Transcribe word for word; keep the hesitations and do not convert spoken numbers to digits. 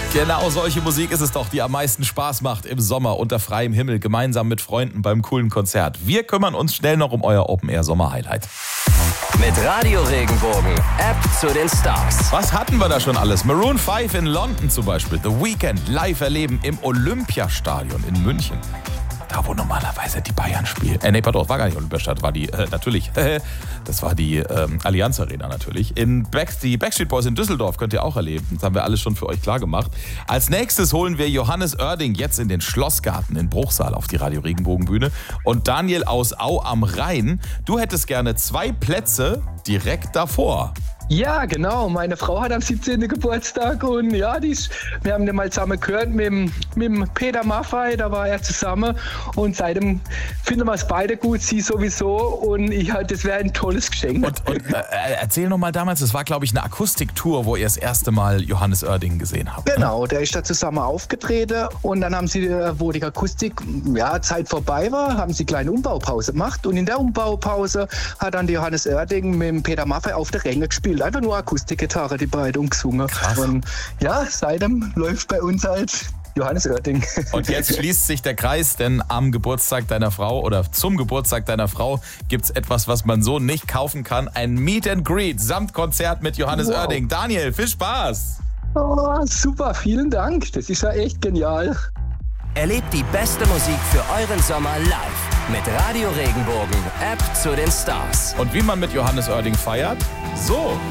Genau solche Musik ist es doch, die am meisten Spaß macht im Sommer unter freiem Himmel, gemeinsam mit Freunden beim coolen Konzert. Wir kümmern uns schnell noch um euer Open-Air-Sommer-Highlight. Mit Radio Regenbogen, App zu den Stars. Was hatten wir da schon alles? Maroon fünf in London zum Beispiel, The Weeknd live erleben im Olympiastadion in München. Da, wo normalerweise die Bayern spielen. Äh, nee, pardon, war gar nicht Olympiastadt, war die, äh, natürlich, das war die ähm, Allianz Arena natürlich. In Back, die Backstreet Boys in Düsseldorf könnt ihr auch erleben. Das haben wir alles schon für euch klar gemacht. Als nächstes holen wir Johannes Oerding jetzt in den Schlossgarten in Bruchsal auf die Radio Regenbogen Bühne. Und Daniel aus Au am Rhein, du hättest gerne zwei Plätze direkt davor. Ja, genau. Meine Frau hat am siebzehnten Geburtstag und ja, die ist, wir haben den mal zusammen gehört mit, dem- mit dem Peter Maffay, da war er zusammen und seitdem finden wir es beide gut, sie sowieso und ich halt, das wäre ein tolles Geschenk. Und, und äh, erzähl noch mal damals, das war glaube ich eine Akustiktour, wo ihr das erste Mal Johannes Oerding gesehen habt. Genau, der ist da zusammen aufgetreten und dann haben sie, äh, wo die Akustik, ja, Zeit vorbei war, haben sie eine kleine Umbaupause gemacht und in der Umbaupause hat dann die Johannes Oerding mit dem Peter Maffay auf der Ränge gespielt. Einfach nur Akustikgitarre, die beiden und gesungen. Krass. Und ja, seitdem läuft bei uns halt Johannes Oerding. Und jetzt schließt sich der Kreis, denn am Geburtstag deiner Frau oder zum Geburtstag deiner Frau gibt es etwas, was man so nicht kaufen kann. Ein Meet and Greet samt Konzert mit Johannes Wow. Oerding. Daniel, viel Spaß! Oh, super, vielen Dank. Das ist ja echt genial. Erlebt die beste Musik für euren Sommer live. Mit Radio Regenbogen, App zu den Stars. Und wie man mit Johannes Oerding feiert? So.